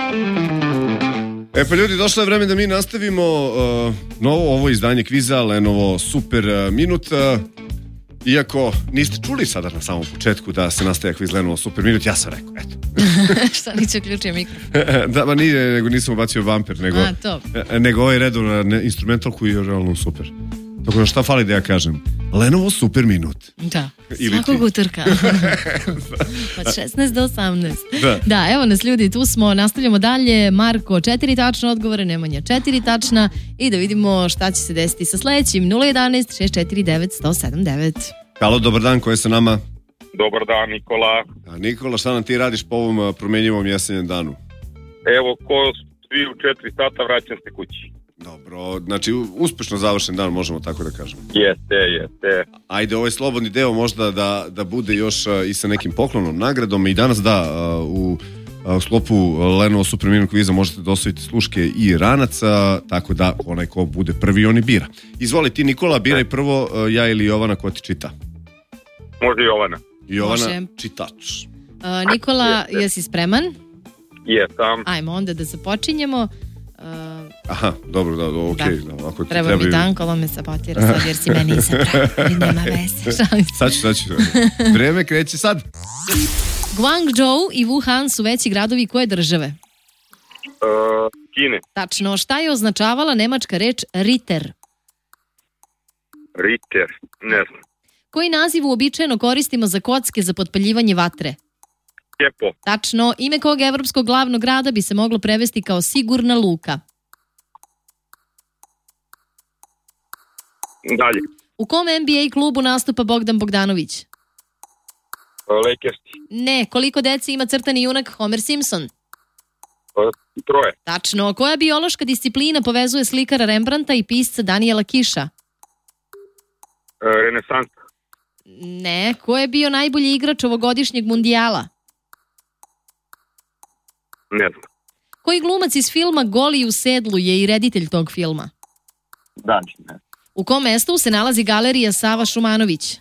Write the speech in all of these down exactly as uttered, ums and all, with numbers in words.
E pa ljudi, došlo je vreme da mi nastavimo uh, novo ovo izdanje kviza Lenovo Super uh, Minut. Uh, iako niste čuli sada na samom početku da se nastaje kviz Lenovo Super Minut, ja sam rekao, eto. Šta, niće uključio mikrofon? Da, ma nije, nego nisam ubacio bumper, nego, A, to. nego ovaj redovna instrumental koji je realno super. Tako da šta fali da ja kažem? Lenovo Super Minut. Da, Ili svakog ti. utorka. Od šesnaest do osamnaest. Da. Da, evo nas ljudi, tu smo, nastavljamo dalje. Marko, četiri tačna odgovore, Nemanja četiri tačna i da vidimo šta će se desiti sa sledećim. nula jedanaest šest četiri devet sto sedam devet. Halo, dobar dan, ko je sa nama? Dobar dan, Nikola. A, Nikola, šta nam ti radiš po ovom uh, promenjivom jesenjem danu? Evo, ko svi u četiri sata vraćam se kući. Dobro, znači uspešno završen dan, možemo tako da kažemo. Jeste, jeste. Ajde, ovaj slobodni deo možda da, da bude još uh, i sa nekim poklonom, nagradom i danas da uh, u, uh, u sklopu Lenovo Super Minut kviza možete dostaviti sluške i ranaca, tako da onaj ko bude prvi on i bira. Izvoli ti Nikola, biraj prvo uh, ja ili Jovana ko ti čita. Može Jovana. Jovana, Može. čitač. Uh, Nikola, jesi spreman? Jesam. Ajmo onda da započinjemo. Uh, Aha, dobro, da, da okej. Da. Da, ako ti treba trebaju- mi Dankolo me sabotira sad jer si meni izabrao. I nema veze. Šalim se. Sad ću, sad ću. Vreme kreće sad. Guangzhou i Wuhan su veći gradovi koje države? Uh, Kine. Tačno, šta je označavala nemačka reč Ritter? Ritter. Ne znam. Koji naziv uobičajeno koristimo za kocke za potpaljivanje vatre? Kepo. Tačno, ime kog evropskog glavnog grada bi se moglo prevesti kao sigurna luka? Dalje. U kom N B A klubu nastupa Bogdan Bogdanović? Uh, Lakers. Ne, koliko dece ima crtani junak Homer Simpson? Uh, troje. Tačno, koja biološka disciplina povezuje slikara Rembrandta i pisca Daniela Kiša? Uh, Renesans. Ne, ko je bio najbolji igrač ovogodišnjeg mundijala? Ne znam. Koji glumac iz filma Goli u sedlu je i reditelj tog filma? Dalje. Ne. U kom mestu se nalazi galerija Sava Šumanović?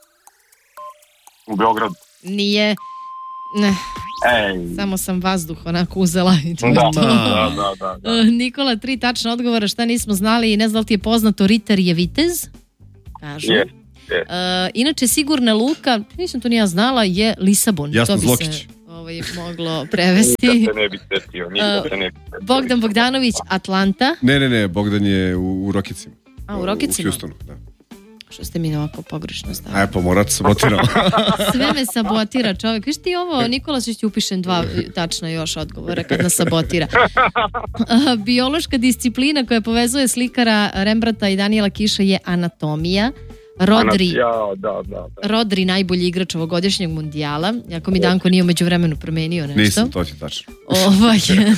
U Beogradu. Nije... Ne, Ej. samo sam vazduh onako uzela i to je Da, to. da, da, da, da. Uh, Nikola, tri tačna odgovora, šta nismo znali i ne znam da li ti je poznato, Ritter je vitez, kažu. Je, je. Uh, inače, sigurna luka, nisam to ni ja znala, je Lisabon. Jasno, to bi Zlokić. se ovaj, moglo prevesti. Nikad se ne bi setio, nikad se ne bi setio. Bogdan Bogdanović, Atlanta. Ne, ne, ne, Bogdan je u, u Rokicima. A, u Rokicima? U Houstonu, da. Što ste mi ovako pogrešno stavili? Aj, pa morat sabotirao. Sve me sabotira čovjek. Viš ti ovo, Nikola Šić upišem dva tačna još odgovora kad nas sabotira. A, biološka disciplina koja povezuje slikara Rembrandta i Daniela Kiša je anatomija. Rodri, Ja, da, da, da. Rodri najbolji igrač ovogodišnjeg mundijala. Jako mi Danko nije umeđu vremenu promenio nešto. Nisam, to ti tačno. Ovaj,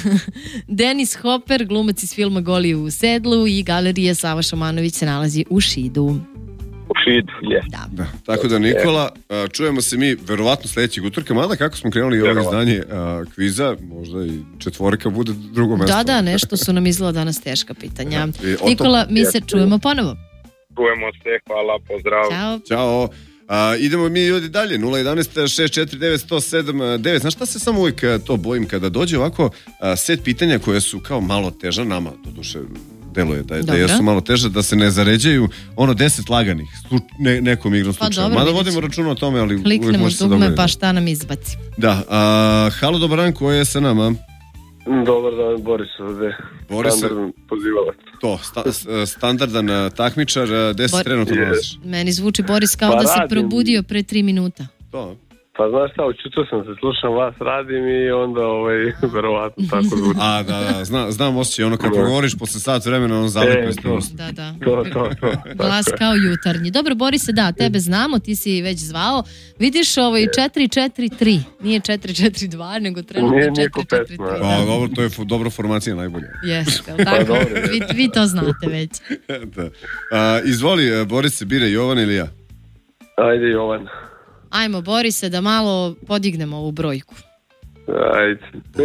Dennis Hopper, glumac iz filma Goli u sedlu i galerija Sava Šumanović se nalazi u Šidu. U Šidu, je. Da. Da. Tako da, Nikola, a, čujemo se mi verovatno sledećeg utorka, mada kako smo krenuli ovo Verovatno. izdanje a, kviza, možda i četvorika bude drugo mesto. Da, da, nešto su nam izgleda danas teška pitanja. Da, i o tom- Nikola, mi se čujemo ponovo. Čujemo se, hvala, pozdrav. Ćao. Ćao. A, idemo mi ljudi dalje, nula jedanaest šest četiri devet sto sedam devet. Znaš šta se samo uvijek a, to bojim kada dođe ovako a, set pitanja koje su kao malo teža nama, doduše deluje da, da Dobro. jesu malo teže, da se ne zaređaju ono deset laganih, slu, ne, nekom igrom Pa slučaja. dobro, Mada vidjet vodimo ćemo. računa o tome, ali uvijek Kliknemo može se dugme dogoditi. pa šta nam izbaci. Da, a, halo, dobar dan, ko je sa nama? Dobar dan, Boris ovde. Boris, Standardan pozivalac. to, sta, s- standardan a, takmičar, a, gde se Bor- trenutno Je. nalaziš? Meni zvuči Boris kao Pa da se radim. probudio pre tri minuta. To, Pa znaš šta, učutao sam se, slušam vas, radim i onda, ovaj, verovatno tako zvuči. a, da, da, zna, znam osjećaj, ono kad progovoriš posle sat vremena, ono zalepno E, iz to. Da, da. To, to, to. Glas kao jutarnji. Dobro, Borise, da, tebe znamo, ti si već zvao. Vidiš, ovaj četiri četiri tri. Nije četiri četiri dva, nego trenutno Nije četiri niko četiri pesma. tri. Pa dobro, to je fu- dobra formacija najbolja. Jeste, jel tako? dobro, vi, vi to znate već. Da. A, izvoli, a, Boris, bira Jovan ili ja? Ajde, Jovan. Ajmo, Borise, da malo podignemo ovu brojku. Ajde.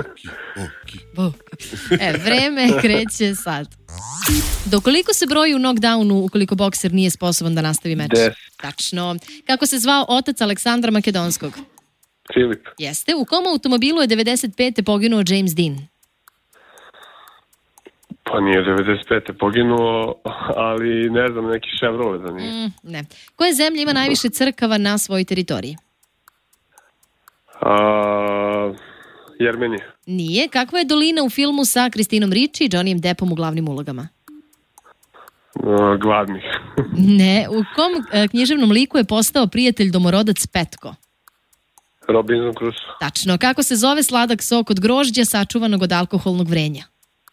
Bog. E, vreme kreće sad. Do koliko se broji u knockdownu ukoliko bokser nije sposoban da nastavi meč? Deset. Tačno. Kako se zvao otac Aleksandra Makedonskog? Filip. Jeste. U kom automobilu je devedeset pete poginuo James Dean? Pa nije devedeset pete poginuo, ali ne znam, neki Chevrolet za nije. Mm, ne. Koja zemlja ima najviše crkava na svojoj teritoriji? A, Jermenija. Nije. Kakva je dolina u filmu sa Kristinom Ricci i Johnnyem Deppom u glavnim ulogama? A, gladnih. Ne. U kom e, književnom liku je postao prijatelj domorodac Petko? Robinson Crusoe. Tačno. Kako se zove sladak sok od grožđa sačuvanog od alkoholnog vrenja?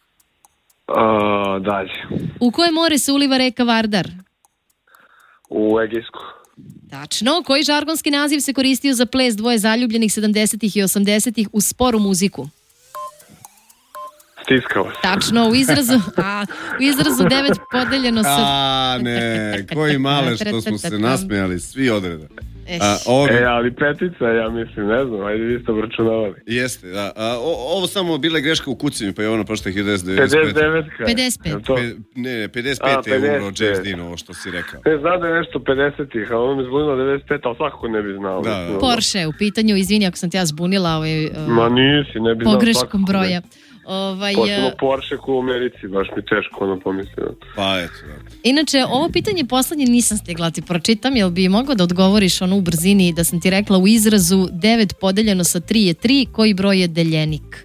A, dalje. U koje more se uliva reka Vardar? U Egejsku. Tačno. Koji žargonski naziv se koristio za ples dvoje zaljubljenih sedamdesetih i osamdesetih uz sporu muziku? Stiskao. Tačno. U izrazu, a, u izrazu devet podeljeno sa... A, ne, koji male što smo se nasmijali, svi odreda. Eš. A, ovo, E, ali petica, ja mislim, ne znam, ajde vi ste obračunavali. jeste, da. A, o, ovo samo bila je greška u kucima, pa je ono prošle hiljadu devetsto pedeset devedeset pete. devet. pedeset pet. Je to? Pe, ne, pedeset A, pete je umro pedeset pet. James Dean, ovo što si rekao. Ne znam da je nešto pedesetih, a ono mi zbunilo devedeset pet, ali svakako ne bi znao. Da, Mislim, Porsche je u pitanju, izvini ako sam te ja zbunila ovaj, uh, Ma nisi, ne bi znao. pogreškom svakako ne. broja. Ovaj, Posebno uh, Porsche ko u Americi, baš mi teško ono pomislio. Pa eto, da. inače, ovo pitanje poslednje nisam stigla ti pročitam, jel bi mogao da odgovoriš ono u brzini da sam ti rekla u izrazu devet podeljeno sa tri je tri, koji broj je deljenik?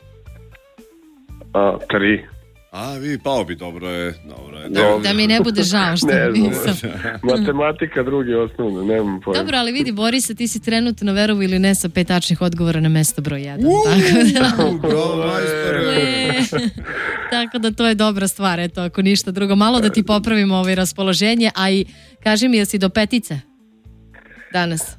A, tri. A, vi, pao bi, dobro je, dobro je. Dobro. Da mi ne bude žao što Ne znam. nisam. Matematika drugi osnovno, nemam pojma. Dobro, ali vidi, Borisa, ti si trenutno, verovo ili ne, sa pet tačnih odgovora na mesto broj jedan. Tako da... Bravo, majstore. E, tako da to je dobra stvar, eto, ako ništa drugo. Malo da ti popravimo ovaj raspoloženje, a i kaži mi, jesi do petice danas?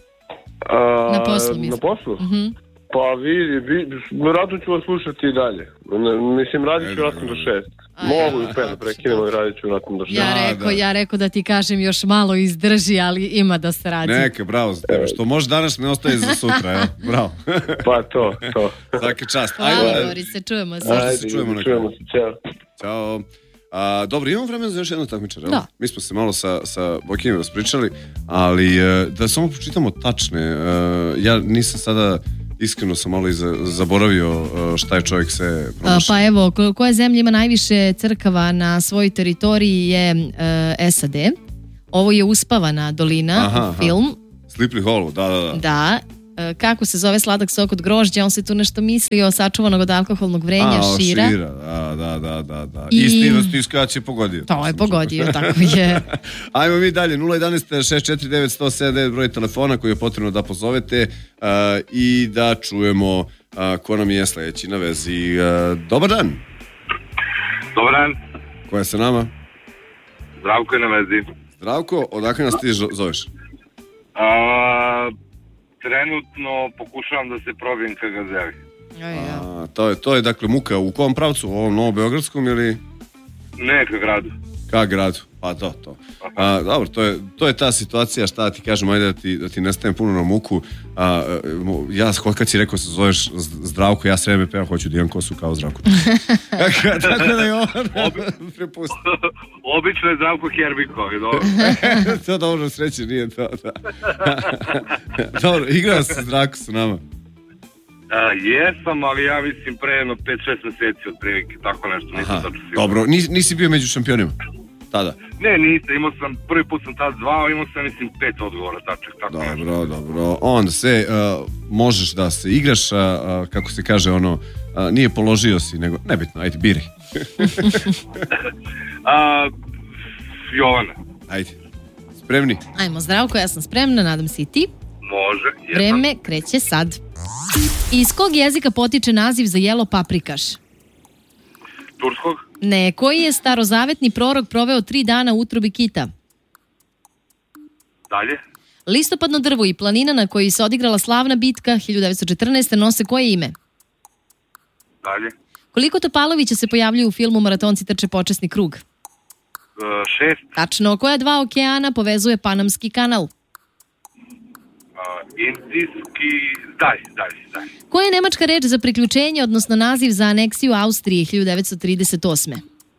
A, Na poslu, mislim. Na poslu? Mhm. Pa vidi, vi, rado ću vas slušati i dalje. Ne, mislim, radit ću vratno do šest. Aj, Mogu i ja, pet, prekinemo i radit ću vratno do šest. Ja Da, rekao, da. ja rekao da ti kažem još malo izdrži, ali ima da se radi. Neka, bravo za tebe. Što može danas ne ostaje za sutra, evo. Bravo. Pa to, to. Svaka čast. Hvala, Ajde, Borise, čujemo se. Ajde. Ajde, čujemo na čujemo se, čao. Ćao. A, dobro, imamo vremena za još jedno takmičar, evo? Da. Mi smo se malo sa, sa Bokijem raspričali, ali e, da samo pročitamo tačne. E, ja nisam sada, iskreno sam malo i za, zaboravio e, šta je čovjek se A, pronašao. Pa evo, ko- koja zemlja ima najviše crkava na svojoj teritoriji je e, S A D. Ovo je Uspavana dolina, Aha, aha. film. Sleepy Hollow, da, da, da. Da. E, kako se zove sladak sok od grožđa? On se tu nešto misli o sačuvanog od alkoholnog vrenja, A, o, šira. šira, da, da, da, da, da. I- I Steve Stiskac je pogodio. To je pogodio, tako je. Ajmo mi dalje, nula jedan šest četiri devet jedan sedam devet broj telefona koji je potrebno da pozovete uh, i da čujemo uh, ko nam je sledeći na vezi. Uh, dobar dan, Dobar dan, ko je sa nama? Zdravko je na vezi. Zdravko, odakle nas ti zo- zoveš? A, trenutno pokušavam da se probijem ka Gazeli. Aj, ja. A, to, je, to je dakle muka u kom pravcu, u ovom novobeogradskom ili Ne ka gradu. ka gradu? Pa to, to. A, dobro, to je, to je ta situacija, šta da ti kažem, ajde da ti, da ti nestajem puno na muku. A, mo- ja, kad si rekao se zoveš Z- Zdravko, ja sve vreme pevam, hoću da imam kosu kao Zdravko. Tako da je ovo prepusti. Obično je Zdravko Herbikov, dobro. To dobro, sreće nije to. Da. Dobro, igrao se Zdravko sa nama. A, jesam, ali ja mislim pre jedno pet šest meseci otprilike, tako nešto, nisam Aha, tačno siguran. dobro, nisi, nisi bio među šampionima tada? Ne, nisam, imao sam, prvi put sam tad zvao, imao sam, mislim, pet odgovora, tačak, tako nešto. Dobro, dobro. Onda se, uh, možeš da se igraš, uh, uh, kako se kaže, ono, uh, nije položio si, nego, nebitno, ajde, biri. A, Jovana, Ajde, spremni? Ajmo, Zdravko, ja sam spremna, nadam se i ti. može, jesam. Vreme kreće sad. Iz kog jezika potiče naziv za jelo paprikaš? Turskog, Ne, koji je starozavetni prorok proveo tri dana u utrobi kita? dalje, Listopadno drvo i planina na kojoj se odigrala slavna bitka hiljadu devetsto četrnaeste. nose koje ime? dalje, Koliko Topalovića se pojavljuju u filmu Maratonci trče počasni krug? e, šest, Tačno, koja dva okeana povezuje Panamski kanal? a, indijski, dalje, dalje, dalje. Koja je nemačka reč za priključenje, odnosno naziv za aneksiju Austrije hiljadu devetsto trideset osme?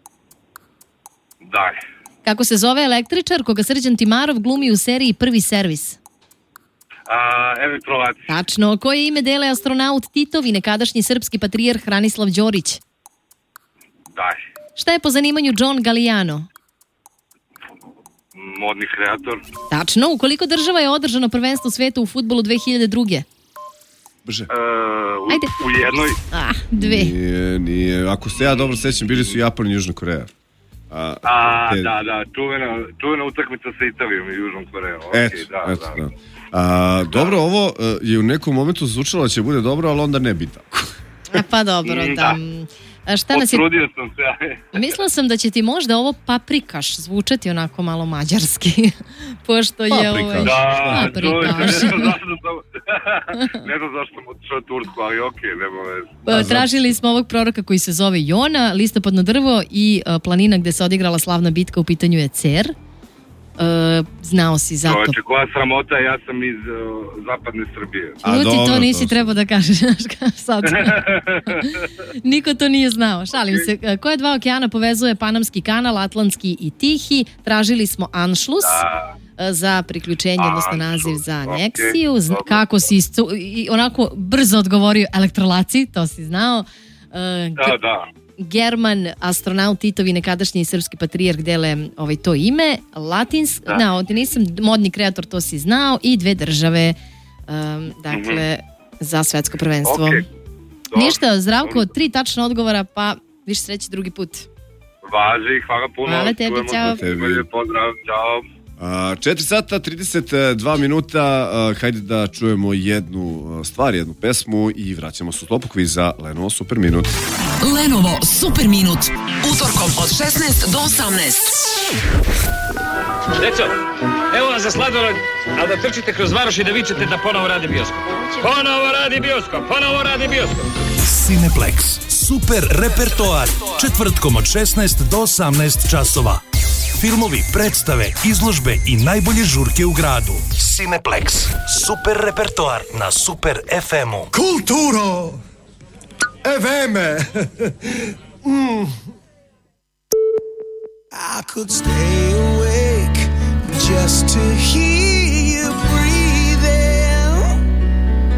Dalje. Kako se zove električar koga Srđan Timarov glumi u seriji Prvi servis? A, elektrovaci. Tačno, koje ime dele astronaut Titov i nekadašnji srpski patrijarh Hranislav Đorić? Daj. Šta je po zanimanju John Galliano? Modni kreator. Tačno, u koliko država je održano prvenstvo sveta u fudbalu dve hiljade druge? Brže. E, u, Ajde. u jednoj. Ah, dve. Nije, nije. Ako se ja dobro sećam, bili su Japan i Južna Koreja. A, A, te- da, da, čuvena, čuvena utakmica sa Italijom i Južnom Korejom. Ok, Eto, da, eto, da. da. A, dobro, ovo uh, je u nekom momentu zvučalo da će bude dobro, ali onda ne bi tako. A, pa dobro, Mm, da. da. A šta nas je... Potrudio sam se. Mislila sam da će ti možda ovo paprikaš zvučati onako malo mađarski, pošto je Paprikaš. ovaj... Da, Paprikaš. čovječe, ne znam zašto sam, ne znam zašto sam otišao Tursku, ali okej, nema veze. Pa, tražili smo ovog proroka koji se zove Jona, listopadno drvo i uh, planina gde se odigrala slavna bitka u pitanju je Cer. Uh, znao si zato. Čovječe, koja sramota, ja sam iz uh, zapadne Srbije. A, Ljudi, dobro, to nisi to- trebao da kažeš, znaš kako sad. Niko to nije znao. Šalim se. Uh, Koje dva okeana povezuje Panamski kanal, Atlantski i Tihi? Tražili smo Anšlus. Da. uh, za priključenje, odnosno naziv za Anšlus, aneksiju. okej, Zna- dobro. Kako si iscu- i onako brzo odgovorio elektrolaci, to si znao. Uh, Da, da. German, astronaut Titovi, nekadašnji srpski patrijarh dele ovaj, to ime, Latins, Da. da, ovdje nisam, modni kreator, to si znao, i dve države, um, dakle, za svetsko prvenstvo. Okej. Dobro. Ništa, Zdravko, Dobro. tri tačna odgovora, pa više sreće drugi put. Važi, hvala puno. Hvala tebi, Čujemo ćao. se. Pozdrav, čao. A, četiri sata, trideset dva minuta, a, hajde da čujemo jednu a, stvar, jednu pesmu i vraćamo se u sklopu kviza Lenovo Super Minut. Lenovo Super Minut. Utorkom od šesnaest do osamnaest. Deco, evo vam za sladoled, ali da trčite kroz varoš i da vičete da ponovo radi bioskop. Ponovo radi bioskop, ponovo radi bioskop. Cineplex. Super repertoar. Četvrtkom od šesnaest do osamnaest časova. Filmovi, predstave, izložbe i najbolje žurke u gradu. Cineplex. Super repertoar na Super ef emu. Kulturo! F M! mm. I could stay awake just to hear